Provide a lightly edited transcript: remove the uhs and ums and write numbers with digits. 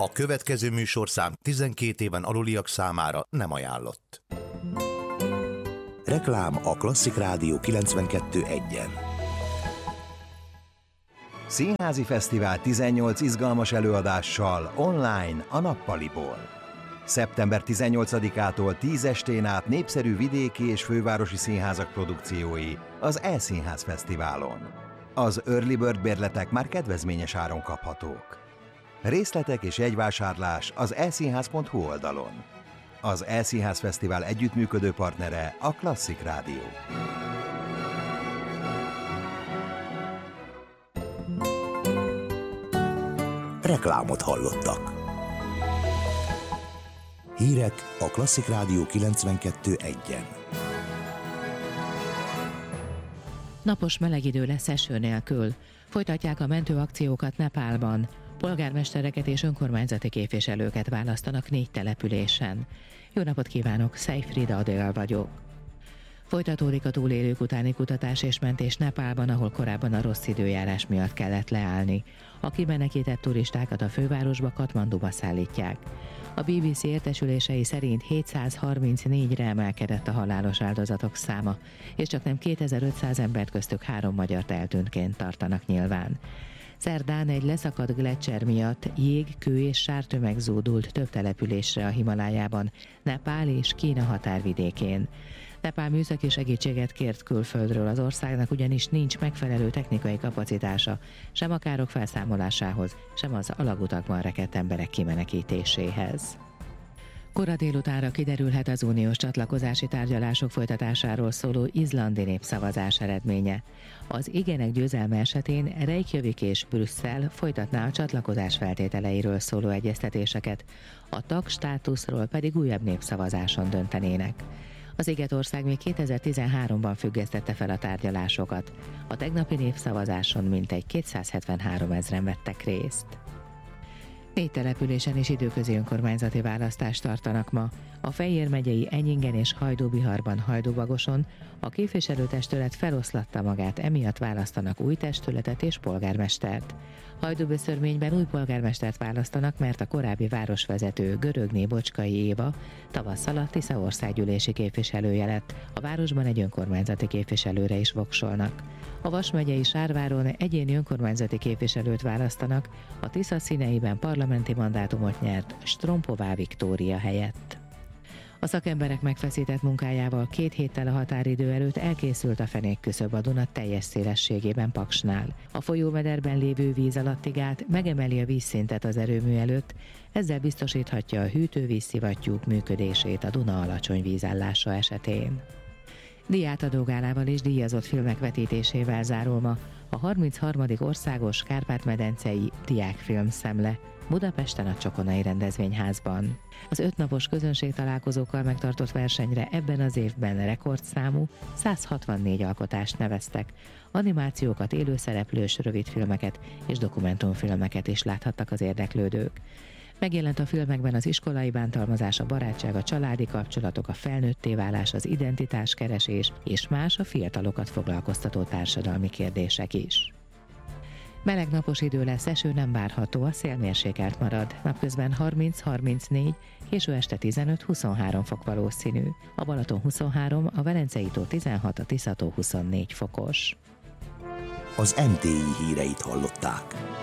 A következő műsorszám 12 éven aluliak számára nem ajánlott. Reklám a Klasszik Rádió 92.1-en. Színházi Fesztivál 18 izgalmas előadással online a Nappaliból. Szeptember 18-ától 10 estén át népszerű vidéki és fővárosi színházak produkciói az E-Színház Fesztiválon. Az Early Bird bérletek már kedvezményes áron kaphatók. Részletek és jegyvásárlás az eszínház.hu oldalon. Az E-Színház Fesztivál együttműködő partnere a Klasszik Rádió. Reklámot hallottak. Hírek a Klasszik Rádió 92.1-en. Napos meleg idő lesz eső nélkül. Folytatják a mentőakciókat Nepálban. Polgármestereket és önkormányzati képviselőket választanak 4 településen. Jó napot kívánok, Szejfrida Adél vagyok. Folytatódik a túlélők utáni kutatás és mentés Nepálban, ahol korábban a rossz időjárás miatt kellett leállni. A kimenekített turistákat a fővárosba, Katmanduba szállítják. A BBC értesülései szerint 734-re emelkedett a halálos áldozatok száma, és csaknem 2500 embert, köztük 3 magyart eltűntként tartanak nyilván. Szerdán egy leszakadt gleccser miatt jég, kő és sártömeg zúdult több településre a Himalájában, Nepál és Kína határvidékén. Nepál műszaki segítséget kért külföldről, az országnak ugyanis nincs megfelelő technikai kapacitása, sem a károk felszámolásához, sem az alagutakban rekedt emberek kimenekítéséhez. Kora délutánra kiderülhet az uniós csatlakozási tárgyalások folytatásáról szóló izlandi népszavazás eredménye. Az igenek győzelme esetén Reykjavik és Brüsszel folytatná a csatlakozás feltételeiről szóló egyeztetéseket, a tagstátuszról pedig újabb népszavazáson döntenének. Az Szigetország még 2013-ban függesztette fel a tárgyalásokat. A tegnapi népszavazáson mintegy 273 000 vettek részt. 4 településen is időközi önkormányzati választást tartanak ma. A Fejér megyei Enyingen és Hajdúbiharban, Hajdúbagoson a képviselőtestület feloszlatta magát, emiatt választanak új testületet és polgármestert. Hajdúböszörményben új polgármestert választanak, mert a korábbi városvezető Görögné Bocskai Éva tavasszal a Tisza országgyűlési képviselője lett, a városban egy önkormányzati képviselőre is voksolnak. A Vas megyei Sárváron egyéni önkormányzati képviselőt választanak, a Tisza színeiben parlamenti mandátumot nyert Strompová Viktória helyett. A szakemberek megfeszített munkájával 2 héttel a határidő előtt elkészült a fenékküszöb a Duna teljes szélességében Paksnál. A folyómederben lévő víz alatti gát megemeli a vízszintet az erőmű előtt, ezzel biztosíthatja a hűtővízszivattyúk működését a Duna alacsony vízállása esetén. Díjátadó gálával és díjazott filmek vetítésével zárul ma a 33. országos Kárpát-medencei diákfilm szemle Budapesten a Csokonai Rendezvényházban. Az 5 napos közönségtalálkozókkal megtartott versenyre ebben az évben rekordszámú 164 alkotást neveztek. Animációkat, élőszereplős rövidfilmeket és dokumentumfilmeket is láthattak az érdeklődők. Megjelent a filmekben az iskolai bántalmazás, a barátság, a családi kapcsolatok, a felnőtté válás, az identitáskeresés és más a fiatalokat foglalkoztató társadalmi kérdések is. Meleg napos idő lesz, eső nem várható, a szél mérsékelt marad. Napközben 30-34, késő este 15-23 fok valószínű. A Balaton 23, a Velencei-tó 16, a Tiszató 24 fokos. Az MTI híreit hallották.